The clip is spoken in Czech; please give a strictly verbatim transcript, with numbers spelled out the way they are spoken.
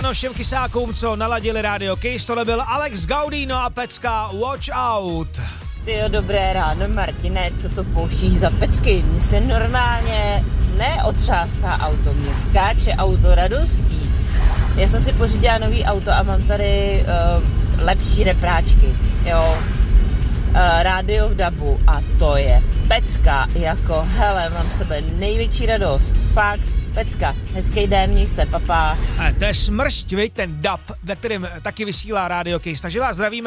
ráno všem kysákům, co naladili Radio Kiss, tohle byl Alex Gaudino a pecka Watch Out. Tyjo, dobré ráno, Martine, co to pouštíš za pecky? Mně se normálně neotřásá auto, mě skáče auto radostí. Já jsem si pořídila nový auto a mám tady uh, lepší repráčky, jo. Uh, rádio v dabu a to je pecka, jako hele, mám z tebe největší radost, fakt, pecka, hezký den, měj se, papa. To je smršť, viď, ten dub, ve kterém taky vysílá Radio Kiss, takže vás zdravíme.